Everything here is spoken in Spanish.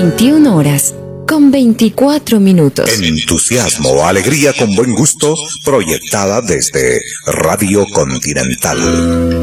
21 horas, con 24 minutos. Entusiasmo, alegría con buen gusto, proyectada desde Radio Continental.